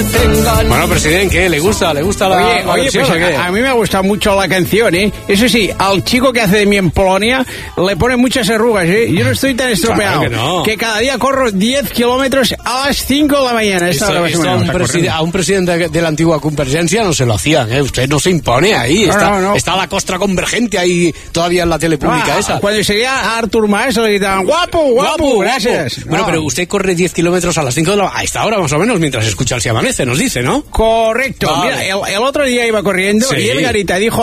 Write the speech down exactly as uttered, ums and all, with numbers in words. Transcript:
tengan. Bueno, presidente, ¿qué? ¿Le gusta? ¿Le gusta la, Oye, la oye versión, pues o qué? a, a mí me ha gustado mucho la canción, ¿eh? Eso sí, al chico que hace de mí en Polonia le pone muchas arrugas, ¿eh? Yo no estoy tan estropeado. Claro que no. Que cada día corro diez kilómetros a las cinco de la mañana. Esta Esto, hora esto más o a, un menos. preside- a un presidente de, de la antigua Convergencia no se lo hacían, ¿eh? Usted no se impone ahí. No, está, no, no. está la costra convergente ahí todavía en la tele pública Ah, esa. Cuando seguía a Artur Mas le gritaban guapo, guapo, gracias. Bueno, No. pero usted corre diez kilómetros a las cinco de la... A esta hora más o menos, mientras escucha el Si Amanece, nos dice, ¿no? Correcto. Vale. Mira, el, el otro día iba corriendo Sí. y el Garita dijo